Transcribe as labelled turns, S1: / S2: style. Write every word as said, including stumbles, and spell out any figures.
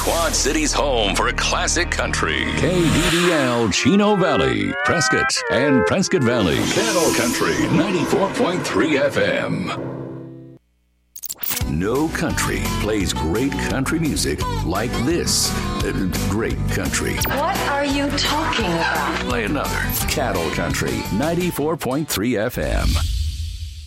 S1: Quad City's home for classic country. K D D L Chino Valley, Prescott, and Prescott Valley. Cattle Country ninety-four point three F M. No country plays great country music like this. Uh, Great country.
S2: What are you talking about?
S1: Play another. Cattle Country ninety-four point three F M.